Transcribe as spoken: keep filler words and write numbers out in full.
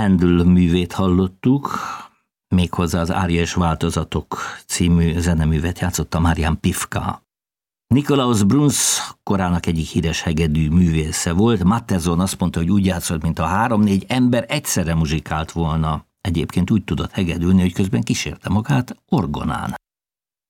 Handel művét hallottuk, méghozzá az Ária és változatok című zeneművet játszotta Marian Pifka. Nikolaus Bruns korának egyik híres hegedű művésze volt. Matteson azt mondta, hogy úgy játszott, mint a három-négy ember egyszerre muzsikált volna. Egyébként úgy tudott hegedülni, hogy közben kísérte magát orgonán.